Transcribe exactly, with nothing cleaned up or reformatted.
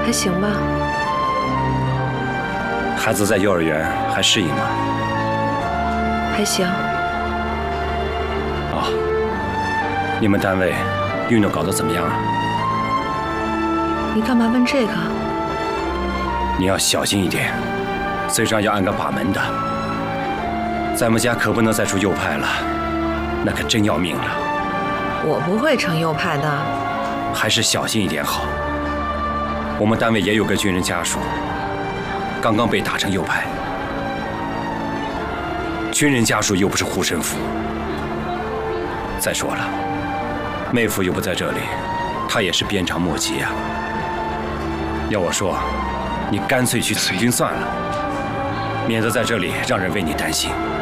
还行吧。 孩子在幼儿园还适应吗？ 还行。 哦，你们单位运动搞得怎么样啊？ 你干嘛问这个？ 你要小心一点，嘴上要按个把门的。咱们家可不能再出右派了，那可真要命了。 我不会成右派的。 还是小心一点好。我们单位也有个军人家属，刚刚被打成右派。军人家属又不是护身符。再说了，妹夫又不在这里，他也是鞭长莫及啊。要我说，你干脆去从军算了，免得在这里让人为你担心。